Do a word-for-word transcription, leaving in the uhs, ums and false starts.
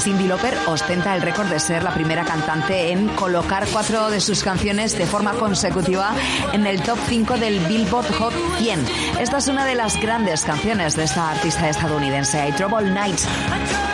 Cyndi Lauper ostenta el récord de ser la primera cantante en colocar cuatro de sus canciones de forma consecutiva en el top cinco del Billboard Hot cien. Esta es una de las grandes canciones de esta artista estadounidense, I Trouble Nights.